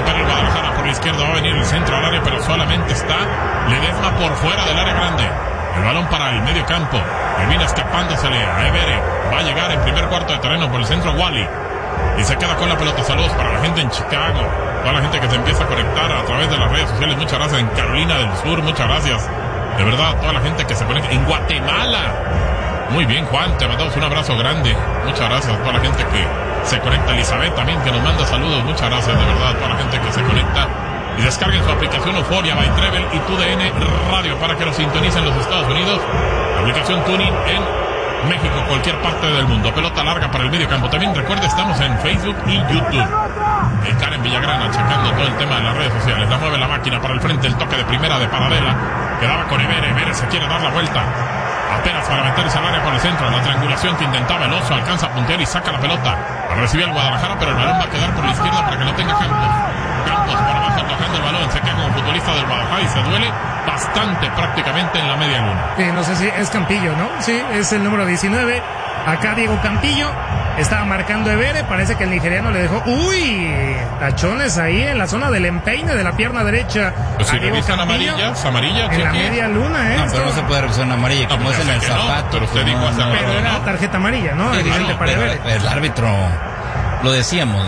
recupera el Guadalajara por la izquierda, va a venir el centro al área, pero solamente está Ledesma por fuera del área grande. El balón para el medio campo, termina escapándosele a Evere, va a llegar en primer cuarto de terreno por el centro Wally, y se queda con la pelota. Saludos para la gente en Chicago, toda la gente que se empieza a conectar a través de las redes sociales, muchas gracias. En Carolina del Sur, muchas gracias, de verdad, toda la gente que se conecta en Guatemala. Muy bien, Juan, te mandamos un abrazo grande, muchas gracias a toda la gente que se conecta. Elizabeth también, que nos manda saludos, muchas gracias, de verdad, a toda la gente que se conecta. Y descarguen su aplicación Euforia by Trevel y TUDN Radio para que lo sintonicen en los Estados Unidos. Aplicación Tuning en México, cualquier parte del mundo. Pelota larga para el medio campo. También recuerda, estamos en Facebook y YouTube. Karen Villagrana checando todo el tema de las redes sociales. La mueve la máquina para el frente, el toque de primera de Paradela. Quedaba con Evere, Evere se quiere dar la vuelta. Apenas para meterse al área por el centro. La triangulación que intentaba el Oso, alcanza a puntear y saca la pelota. Recibe el Guadalajara, pero el balón va a quedar por la izquierda para que lo tenga Campos. Campos por abajo tocando el balón, se queda como futbolista del Guadalajara y se duele bastante, prácticamente en la media luna. Sí, no sé si es Campillo, ¿no? Sí, es el número 19. Acá Diego Campillo estaba marcando Evere, parece que el nigeriano le dejó, tachones ahí en la zona del empeine de la pierna derecha. Pues si revisan amarillas, amarilla, en la media luna, No, pero no se puede revisar una amarilla, como es en el zapato. Pero usted dijo hace rato, pero era tarjeta amarilla, ¿no? Sí, Evidente para Evere. El árbitro, lo decíamos,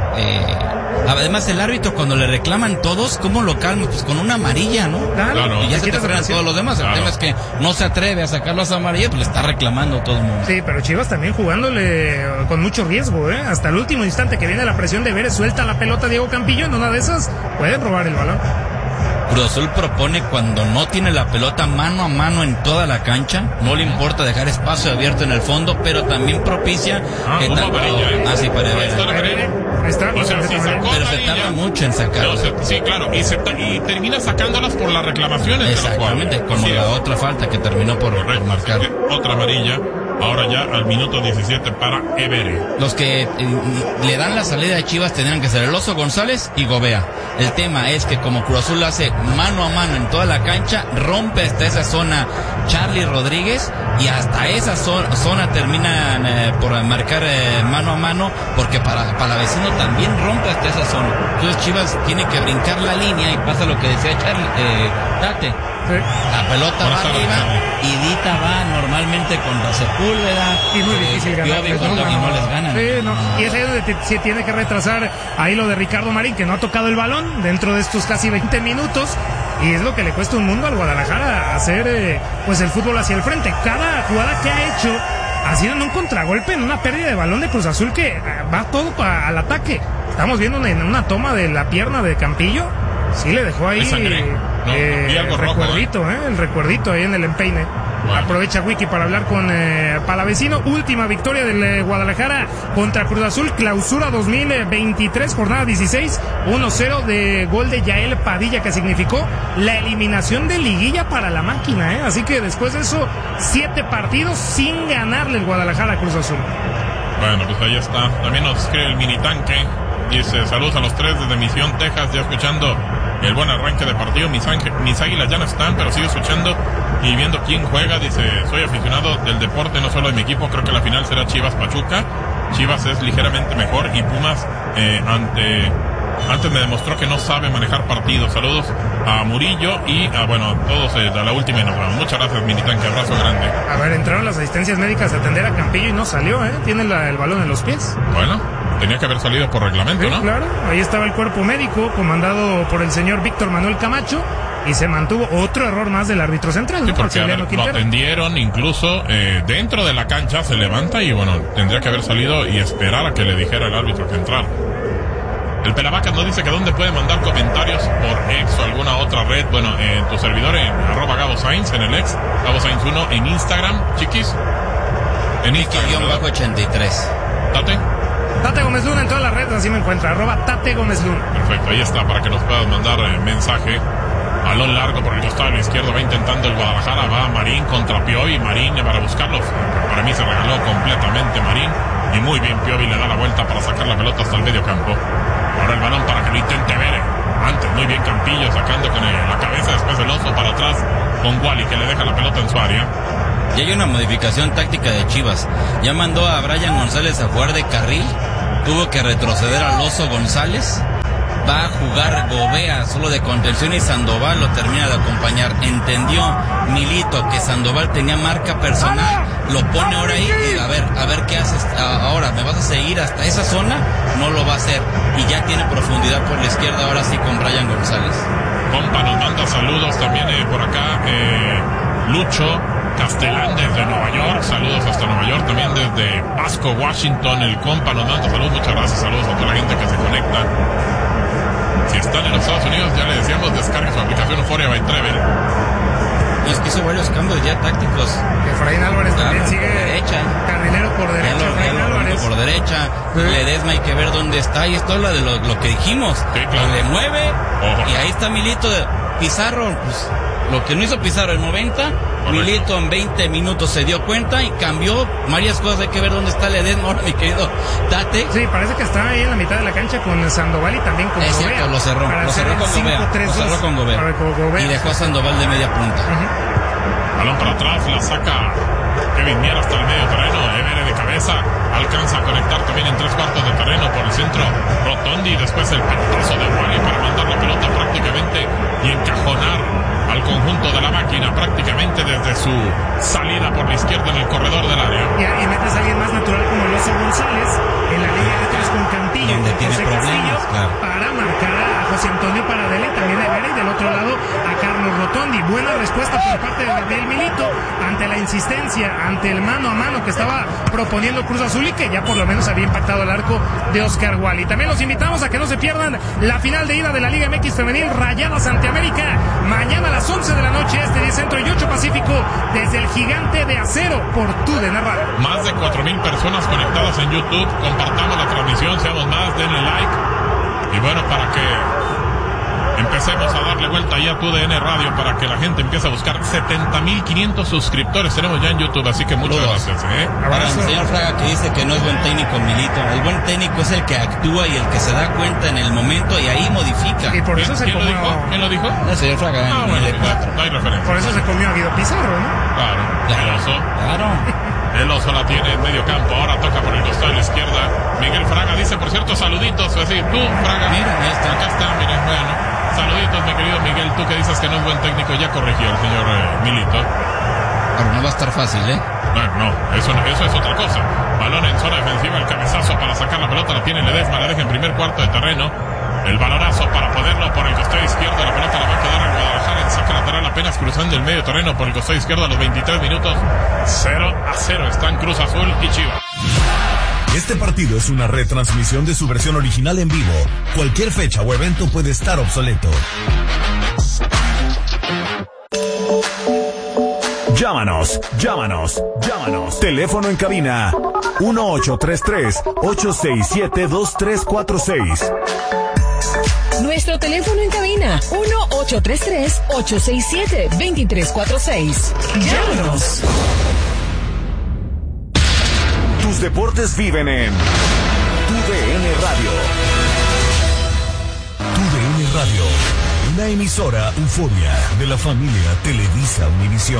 además el árbitro cuando le reclaman todos, ¿cómo lo calma? Pues con una amarilla, ¿no? Claro. Y ya se te frenan todos los demás. El tema es que no se atreve a sacar las amarillas, pues le está reclamando todo el mundo. Sí, pero Chivas también jugándole con mucho riesgo, ¿eh? Hasta el último instante que viene la presión de Vélez, suelta la pelota Diego Campillo, en una de esas pueden robar el balón. Cruz Azul propone cuando no tiene la pelota mano a mano en toda la cancha, no le importa dejar espacio abierto en el fondo, pero también propicia que sí, para Evere. Ahí está. O sea, si sacó pero se tarda mucho en sacarlas. Sí, claro, y termina sacándolas por las reclamaciones. Exactamente, como la otra falta que terminó por marcar. Otra amarilla. Ahora ya al minuto 17 para Evere. Los que le dan la salida a Chivas tendrán que ser el Oso González y Gobea. El tema es que como Cruz Azul hace mano a mano en toda la cancha, rompe hasta esa zona Charlie Rodríguez y hasta esa zona terminan por marcar mano a mano, porque para vecino también rompe hasta esa zona. Entonces Chivas tiene que brincar la línea y pasa lo que decía Charlie, Tate. Sí. La pelota va arriba y Dita va normalmente contra Sepúlveda y muy difícil ganar, y no les ganan. Sí, no. Y es ahí donde se tiene que retrasar ahí lo de Ricardo Marín, que no ha tocado el balón dentro de estos casi 20 minutos, y es lo que le cuesta un mundo al Guadalajara hacer pues el fútbol hacia el frente. Cada jugada que ha hecho ha sido en un contragolpe, en una pérdida de balón de Cruz Azul que va todo al ataque. Estamos viendo en una toma de la pierna de Campillo, sí le dejó ahí el recuerdito, el recuerdito ahí en el empeine. Bueno. Aprovecha Wiki para hablar con Palavecino. Última victoria del Guadalajara contra Cruz Azul, clausura 2023, jornada 16, 1-0 de gol de Yael Padilla, que significó la eliminación de liguilla para la máquina, Así que después de eso, 7 partidos sin ganarle el Guadalajara a Cruz Azul. Bueno, pues ahí está. También nos escribe el mini tanque. Dice, saludos a los 3 desde Misión, Texas, ya escuchando el buen arranque de partido. Mis águilas ya no están, pero sigo escuchando y viendo quién juega. Dice, soy aficionado del deporte, no solo de mi equipo. Creo que la final será Chivas Pachuca. Chivas es ligeramente mejor y Pumas antes me demostró que no sabe manejar partidos. Saludos a Murillo y a todos a la última y nos vamos. Muchas gracias, Minitanque, abrazo grande. A ver, entraron las asistencias médicas a atender a Campillo y no salió, tiene el balón en los pies. Bueno, tenía que haber salido por reglamento, ¿no? Claro, ahí estaba el cuerpo médico comandado por el señor Víctor Manuel Camacho y se mantuvo otro error más del árbitro central. Sí, porque lo atendieron incluso dentro de la cancha, se levanta y tendría que haber salido y esperar a que le dijera el árbitro que entrara. El Pelavacas nos dice que dónde puede mandar comentarios por X o alguna otra red. En tu servidor en @GaboSainz en el X, GaboSainz1 en Instagram, chiquis. En Instagram, _83. Tate Gómez Luna en todas las redes, así me encuentra, @Tate Gómez Luna. Perfecto, ahí está, para que nos puedas mandar mensaje. Balón largo por el costado de la izquierda, va intentando el Guadalajara, va Marín contra Piovi, Marín para buscarlos. Para mí se regaló completamente Marín, y muy bien Piovi le da la vuelta para sacar la pelota hasta el medio campo. Ahora el balón para que lo intente Vere. Antes muy bien Campillo sacando con la cabeza, después el Oso para atrás con Wally, que le deja la pelota en su área. Y hay una modificación táctica de Chivas. Ya mandó a Brian González a jugar de carril, tuvo que retroceder al Oso González va a jugar Gobea solo de contención y Sandoval lo termina de acompañar. Entendió Milito que Sandoval tenía marca personal, lo pone ahora ahí y a ver qué haces ahora, ¿me vas a seguir hasta esa zona? No lo va a hacer y ya tiene profundidad por la izquierda ahora sí con Brian González. Compa nos manda saludos también por acá, Lucho Castellán desde Nueva York, saludos hasta Nueva York, también desde Pasco, Washington, el compa nos manda saludos, muchas gracias, saludos a toda la gente que se conecta. Si están en los Estados Unidos, ya le decíamos, descargue su aplicación Euphoria by Travel. No, es que hizo varios cambios ya tácticos. Efraín Álvarez también sigue derecha. Carrilero por derecha. Efraín Álvarez por derecha. Ledesma hay que ver dónde está. Y esto habla de lo que dijimos. Sí, claro. Le mueve. Y ahí está Milito. Pizarro, pues, lo que no hizo Pizarro en 90, correcto. Milito en 20 minutos se dio cuenta y cambió varias cosas. Hay que ver dónde está Ledesma ahora, mi querido Tate. Sí, parece que está ahí en la mitad de la cancha con Sandoval y también con Gobea. Es cierto, lo cerró con Gobea. Y dejó a Sandoval de media punta. Balón para atrás, la saca Kevin Mier hasta el medio terreno. Evere de cabeza, alcanza a conectar también en 3/4 de terreno por el centro. Rotondi, después el pelotazo de Wally para mandar la pelota prácticamente y encajonar al conjunto de la máquina prácticamente desde su salida por la izquierda en el corredor del área. Y metes a alguien más natural como el Oso González en la línea de tres con Cantillo, donde con tiene José problemas, Castillo, claro, para marcar a José Antonio Paradela y también a Evere, y del otro lado a Carlos Rotondi. Buena respuesta por parte del Milito ante la insistencia, ante el mano a mano que estaba proponiendo Cruz Azul y que ya por lo menos había impactado el arco de Oscar Wally. También los invitamos a que no se pierdan la final de ida de la Liga MX Femenil, Rayadas ante América, mañana a las 11 de la noche, 10 Centro y 8 Pacífico, desde el Gigante de Acero por TUDN Radio. Más de 4,000 personas conectadas en YouTube. Compartamos la transmisión, seamos más, denle like. Y bueno, para que empecemos a darle vuelta ya a TUDN Radio, para que la gente empiece a buscar 70,500 suscriptores tenemos ya en YouTube, así que muchas gracias. Para el señor Fraga que dice que no es buen técnico Milito, el buen técnico es el que actúa y el que se da cuenta en el momento y ahí modifica. Y por eso se comió... ¿Quién lo dijo? El señor Fraga. Bueno, no hay referencia. Por eso se comió a Guido Pizarro, ¿no? Claro. El oso. Claro. El oso la tiene en medio campo, ahora toca por el costado de la izquierda. Miguel Fraga dice, por cierto, saluditos. Es decir, tú, Fraga, mira, ahí está. Acá está, mira, bueno. Saluditos, mi querido Miguel, tú que dices que no es buen técnico, ya corrigió el señor Milito. Ahora no va a estar fácil, No, eso es otra cosa. Balón en zona defensiva, el cabezazo para sacar la pelota, la tiene Ledesma, la deja en primer cuarto de terreno. El balonazo para ponerlo por el costado izquierdo, la pelota la va a quedar en Guadalajara en saque lateral, apenas cruzando el medio terreno por el costado izquierdo a los 23 minutos. 0-0 están Cruz Azul y Chivas. Este partido es una retransmisión de su versión original en vivo. Cualquier fecha o evento puede estar obsoleto. Llámanos. Teléfono en cabina 1833-867-2346. Nuestro teléfono en cabina 1833-867-2346. Llámanos. Tus deportes viven en TUDN Radio. TUDN Radio, una emisora Euphoria de la familia Televisa Univisión.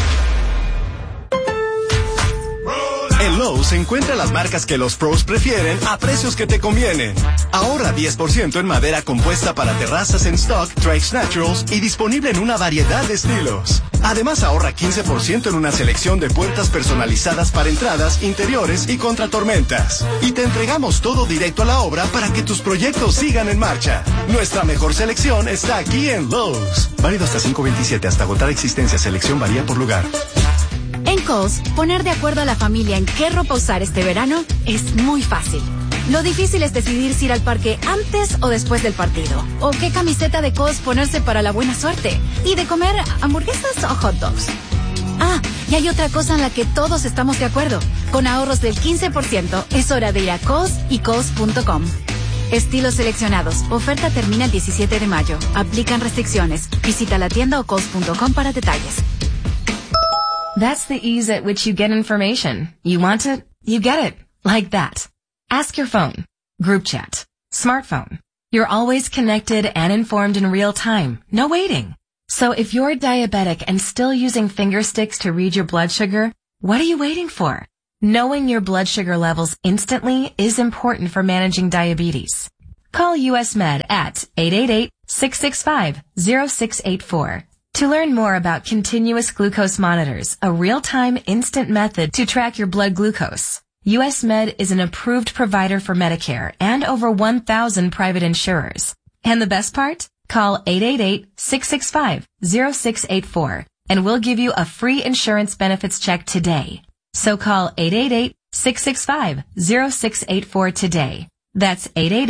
En Lowe's encuentra las marcas que los pros prefieren a precios que te convienen. Ahorra 10% en madera compuesta para terrazas en stock, Trex Naturals y disponible en una variedad de estilos. Además ahorra 15% en una selección de puertas personalizadas para entradas, interiores y contra tormentas. Y te entregamos todo directo a la obra para que tus proyectos sigan en marcha. Nuestra mejor selección está aquí en Lowe's. Válido hasta 5/27, hasta agotar existencia. Selección varía por lugar. En Kohl's, poner de acuerdo a la familia en qué ropa usar este verano es muy fácil. Lo difícil es decidir si ir al parque antes o después del partido. O qué camiseta de Kohl's ponerse para la buena suerte. Y de comer hamburguesas o hot dogs. Ah, y hay otra cosa en la que todos estamos de acuerdo. Con ahorros del 15%, es hora de ir a Kohl's y Kohl's.com. Estilos seleccionados. Oferta termina el 17 de mayo. Aplican restricciones. Visita la tienda o Kohl's.com para detalles. That's the ease at which you get information. You want it, you get it. Like that. Ask your phone. Group chat. Smartphone. You're always connected and informed in real time. No waiting. So if you're diabetic and still using finger sticks to read your blood sugar, what are you waiting for? Knowing your blood sugar levels instantly is important for managing diabetes. Call US Med at 888-665-0684. To learn more about continuous glucose monitors, a real-time instant method to track your blood glucose, US Med is an approved provider for Medicare and over 1,000 private insurers. And the best part? Call 888-665-0684 and we'll give you a free insurance benefits check today. So call 888-665-0684 today. That's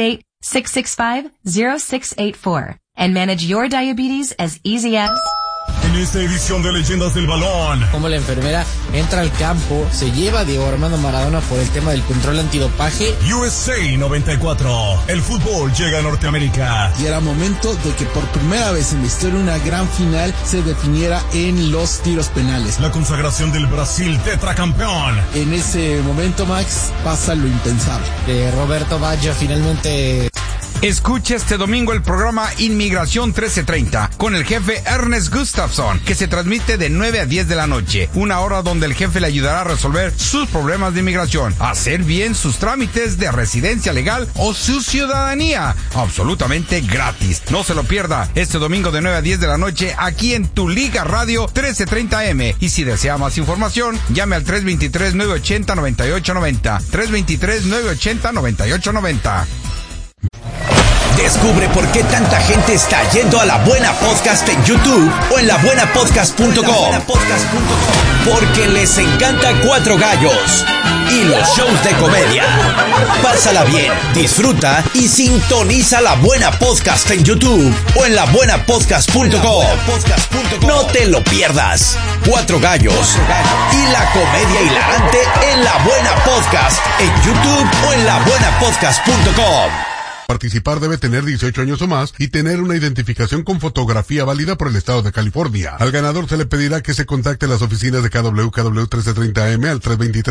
888-665-0684 and manage your diabetes as easy as... En esta edición de Leyendas del Balón, como la enfermera entra al campo, se lleva a Diego Armando Maradona por el tema del control antidopaje. USA 94, el fútbol llega a Norteamérica. Y era momento de que por primera vez en la historia una gran final se definiera en los tiros penales. La consagración del Brasil tetracampeón. En ese momento, Max, pasa lo impensable. Roberto Baggio finalmente... Escucha este domingo el programa Inmigración 1330 con el jefe Ernest Gustafsson, que se transmite de 9 a 10 de la noche, una hora donde el jefe le ayudará a resolver sus problemas de inmigración, hacer bien sus trámites de residencia legal o su ciudadanía, absolutamente gratis. No se lo pierda este domingo de 9 a 10 de la noche aquí en Tu Liga Radio 1330M. Y si desea más información, llame al 323-980-9890. 323-980-9890. Descubre por qué tanta gente está yendo a La Buena Podcast en YouTube o en labuenapodcast.com. Porque les encanta Cuatro Gallos y los shows de comedia. Pásala bien, disfruta y sintoniza La Buena Podcast en YouTube o en labuenapodcast.com. No te lo pierdas. Cuatro Gallos y la comedia hilarante en La Buena Podcast en YouTube o en labuenapodcast.com. Participar debe tener 18 años o más y tener una identificación con fotografía válida por el estado de California. Al ganador se le pedirá que se contacte a las oficinas de KW 1330M al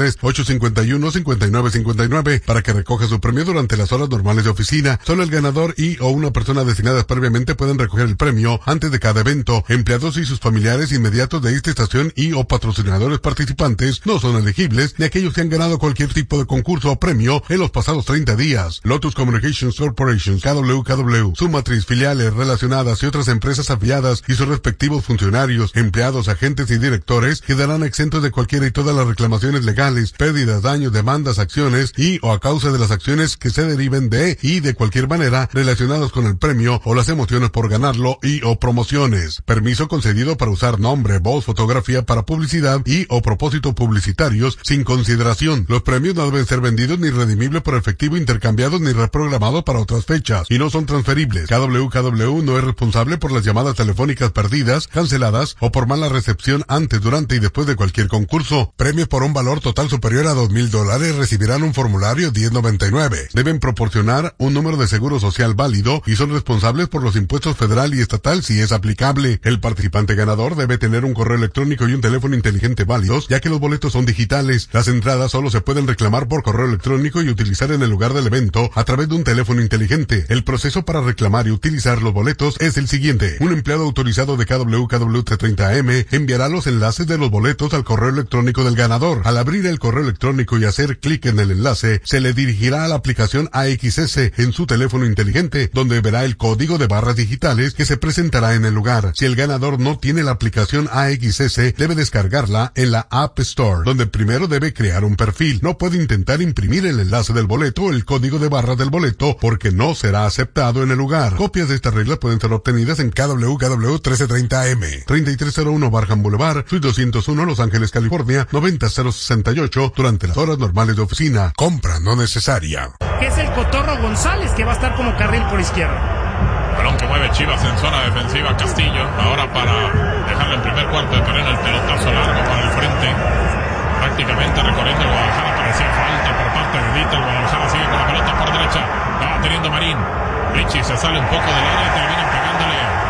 323-851-5959 para que recoja su premio durante las horas normales de oficina. Solo el ganador y o una persona designadas previamente pueden recoger el premio antes de cada evento. Empleados y sus familiares inmediatos de esta estación y o patrocinadores participantes no son elegibles, ni aquellos que han ganado cualquier tipo de concurso o premio en los pasados 30 días. Lotus Communications Corporations, KW, su matriz, filiales relacionadas y otras empresas afiliadas y sus respectivos funcionarios, empleados, agentes y directores quedarán exentos de cualquiera y todas las reclamaciones legales, pérdidas, daños, demandas, acciones y o a causa de las acciones que se deriven de y de cualquier manera relacionados con el premio o las emociones por ganarlo y o promociones. Permiso concedido para usar nombre, voz, fotografía para publicidad y o propósitos publicitarios sin consideración. Los premios no deben ser vendidos ni redimibles por efectivo, intercambiados ni reprogramados para otras fechas y no son transferibles. KW no es responsable por las llamadas telefónicas perdidas, canceladas o por mala recepción antes, durante y después de cualquier concurso. Premios por un valor total superior a $2,000 recibirán un formulario 1099. Deben proporcionar un número de seguro social válido y son responsables por los impuestos federal y estatal si es aplicable. El participante ganador debe tener un correo electrónico y un teléfono inteligente válidos, ya que los boletos son digitales. Las entradas solo se pueden reclamar por correo electrónico y utilizar en el lugar del evento a través de un teléfono inteligente. El proceso para reclamar y utilizar los boletos es el siguiente. Un empleado autorizado de KW T30M enviará los enlaces de los boletos al correo electrónico del ganador. Al abrir el correo electrónico y hacer clic en el enlace, se le dirigirá a la aplicación AXS en su teléfono inteligente, donde verá el código de barras digitales que se presentará en el lugar. Si el ganador no tiene la aplicación AXS, debe descargarla en la App Store, donde primero debe crear un perfil. No puede intentar imprimir el enlace del boleto o el código de barras del boleto porque no será aceptado en el lugar. Copias de estas reglas pueden ser obtenidas en KW 1330M, 3301 Barham Boulevard, Suite 201, Los Ángeles, California, 90068, durante las horas normales de oficina. Compra no necesaria. Que es el Cotorro González, que va a estar como carril por izquierda. Balón que mueve Chivas en zona defensiva. Castillo, ahora para dejarlo en primer cuarto de terreno, el pelotazo largo para el frente. Prácticamente recorriendo el Guadalajara, parecía falta por parte de Dita. El Guadalajara sigue con la pelota por derecha. Va teniendo Marín. Richie se sale un poco del área y termina pegándole la falta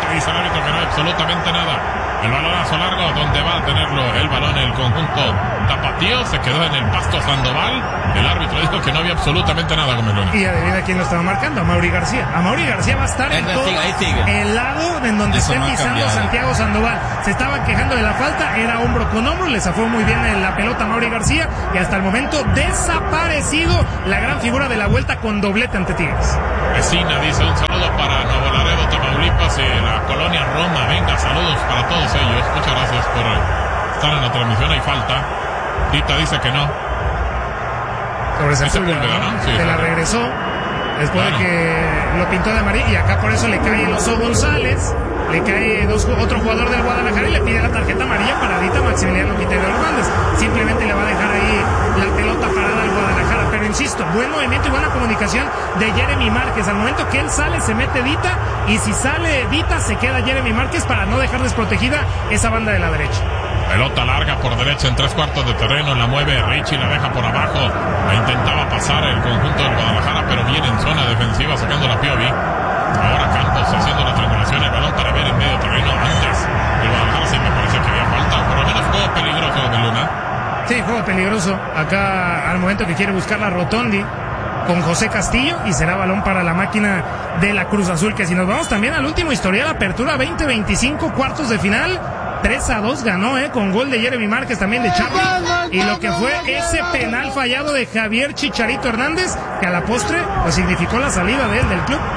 dice el árbitro que no hay absolutamente nada. El balonazo largo, donde va a tenerlo el balón el conjunto tapatío, se quedó en el pasto Sandoval. El árbitro dijo que no había absolutamente nada con Meloni. Y adivina quién lo estaba marcando, Amaury García. Amaury García va a estar en todo el lado en donde esté pisando Santiago Sandoval. Se estaban quejando de la falta, era hombro con hombro, le zafó muy bien en la pelota a Amaury García y hasta el momento desaparecido la gran figura de la vuelta con doblete ante Tigres. Vecina dice un saludo para Nuevo Laredo, Tamaulipas y la colonia Roma. Venga, saludos para todos ellos. Muchas gracias por estar en la transmisión. Hay falta. Tita dice que no. Sobre Sepúlveda, ¿no? Sí, se la regresó después de que lo pintó de amarillo y acá por eso le cae el Oso González, le cae otro jugador del Guadalajara y le pide la tarjeta amarilla paradita a Maximiliano Quintero Hernández. Simplemente le va a dejar ahí la pelota parada al Guadalajara, pero insisto, buen movimiento y buena comunicación de Jeremy Márquez. Al momento que él sale se mete Dita y si sale Dita se queda Jeremy Márquez para no dejar desprotegida esa banda de la derecha. Pelota larga por derecha en 3/4 de terreno, la mueve Richie, la deja por abajo, la intentaba pasar el conjunto del Guadalajara, pero viene en zona defensiva sacando la Piovi. Ahora Campos haciendo la triangulación, el balón para ver en medio terreno. Antes el Guadalajara sí me parece que había falta, por lo menos juego peligroso de Luna. Sí, juego peligroso, acá al momento que quiere buscar la Rotondi con José Castillo y será balón para la máquina de la Cruz Azul, que si nos vamos también al último historial, apertura 2025, cuartos de final, 3-2 ganó, con gol de Jeremy Márquez, también de Charlie, y lo que fue ese penal fallado de Javier Chicharito Hernández, que a la postre pues significó la salida de él del club.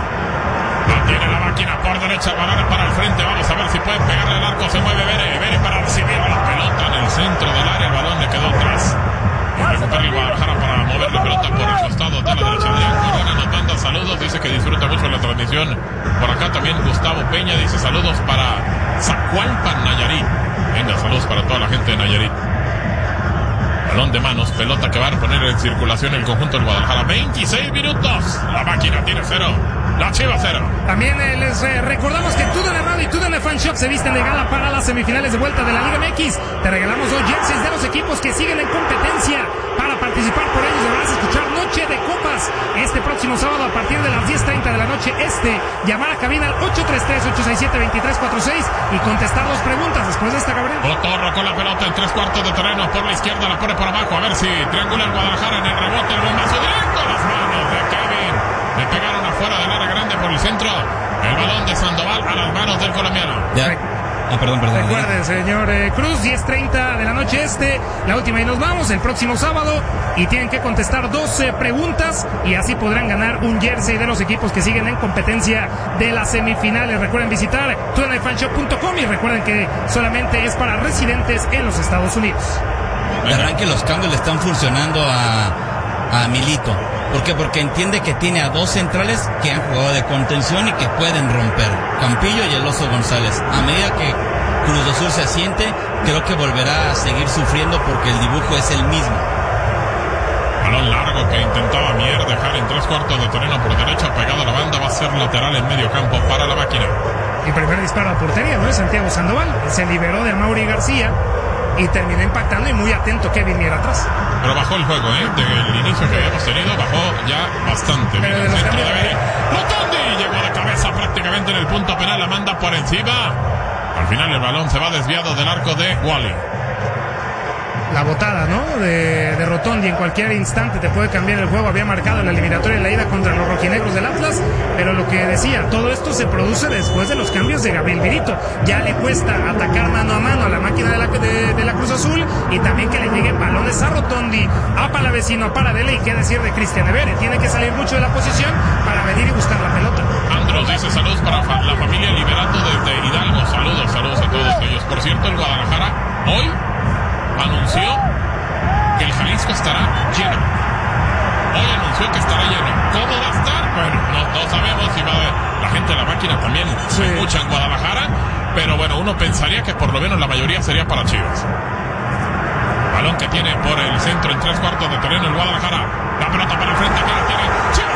La tiene la máquina por derecha, balón para el frente, vamos a ver si puede pegarle al arco, se mueve Bere para recibir la pelota en el centro del área, el balón le quedó atrás. Y recupera el Guadalajara para mover la pelota por el costado de la derecha. Adrián Corona nos manda saludos, dice que disfruta mucho la transmisión. Por acá también Gustavo Peña dice saludos para Zacualpan, Nayarit. Venga, saludos para toda la gente de Nayarit. Balón de manos, pelota que va a poner en circulación el conjunto del Guadalajara. 26 minutos, la máquina tiene 0, la Chiva 0. También les recordamos que TUDN Radio y TUDN Fan Shop se visten de gala para las semifinales de vuelta de la Liga MX. Te regalamos 2 jerseys de los equipos que siguen en competencia. Para participar por ellos deberás escuchar Noche de Copas este próximo sábado a partir de las 10:30 de la noche llamar a cabina al 833-867-2346 y contestar 2 preguntas después de esta, Gabriel. Otorro con la pelota en 3/4 de terreno por la izquierda, la pone por abajo, a ver si triangula el Guadalajara en el rebote, el bombazo directo a las manos de Kevin. Le pegaron afuera del área grande por el centro, el balón de Sandoval a las manos del colombiano. Perdón. Recuerden, señor Cruz, 10:30 de la noche la última y nos vamos el próximo sábado y tienen que contestar 12 preguntas y así podrán ganar un jersey de los equipos que siguen en competencia de las semifinales. Recuerden visitar tunefanshop.com y recuerden que solamente es para residentes en los Estados Unidos. De arranque los cambios le están funcionando a Milito. ¿Por qué? Porque entiende que tiene a 2 centrales que han jugado de contención y que pueden romper. Campillo y el Oso González. A medida que Cruz Azul se asiente, creo que volverá a seguir sufriendo porque el dibujo es el mismo. Balón largo que intentaba Mier dejar en 3/4 de terreno por derecha, pegado a la banda, va a ser lateral en medio campo para la máquina. Y primer disparo a portería, ¿no? Es Santiago Sandoval. Se liberó de Amaury García y terminó impactando y muy atento Kevin Mier atrás. Pero bajó el juego, del inicio que habíamos tenido, bajó ya bastante. Pero de los centro de Bere. Rotondi llegó de cabeza prácticamente en el punto penal, la manda por encima. Al final el balón se va desviado del arco de Wally. La botada, ¿no? De Rotondi en cualquier instante te puede cambiar el juego. Había marcado en la eliminatoria en la ida contra los rojinegros del Atlas, pero lo que decía, todo esto se produce después de los cambios de Gabriel Virito. Ya le cuesta atacar mano a mano a la máquina de la Cruz Azul y también que le lleguen balones a Rotondi, a Palavecino, a Paradela y qué decir de Cristian Evere. Tiene que salir mucho de la posición para venir y buscar la pelota. Andros dice saludos para la familia Liberato desde Hidalgo. Saludos a todos ellos. Por cierto, el Guadalajara hoy anunció que el Jalisco estará lleno. Hoy anunció que estará lleno. ¿Cómo va a estar? Bueno, no sabemos si va a haber. La gente de la máquina también se escucha en Guadalajara, pero bueno, uno pensaría que por lo menos la mayoría sería para Chivas. Balón que tiene por el centro en 3/4 de terreno el Guadalajara. La pelota para el frente, que la tiene Chivas.